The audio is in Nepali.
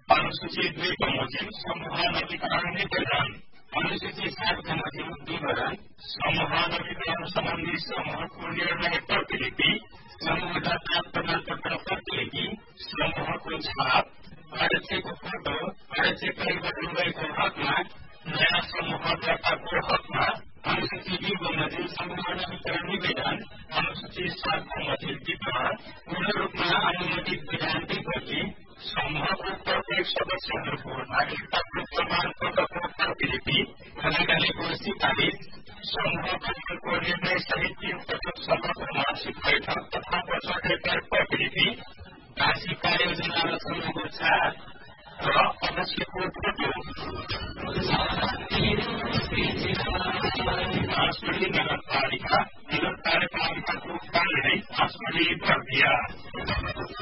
अनुसूची 2 बमोजिम समूह नवीकरण निवेदन। अनुसूची 7 बमोजिम विवरण समूह नवीकरण सम्बन्धी समूहको निर्णय प्रतिलिपि, समूह दर्ता प्रमाणपत्र प्रतिलिपि, समूहको छाप, अध्यक्षको फोटो, अध्यक्ष परिवर्तन भएको हकमा, नयाँ समूह दर्ताको हकमा। अनुसूची 2 बमोजिम समूह नवीकरण निवेदन। अनुसूची 7 बमोजिम विवरण पूर्ण रूपमा अनुमोदित विधानदेखि समूहको प्रत्येक सदस्यहरूको नागरिकताको प्रमाणपत्रको प्रतिलिपि, लगानीको सिफारिस, समूह गठनको निर्णय सहित 3 पटक समूहको मासिक बैठक तथा बजेट प्रतिलिपि, वार्षिक कार्ययोजना र समूहको छाप र अध्यक्षको फोटो। नगरपालिका कार्यपालिकाको कार्यालय बर्दिया।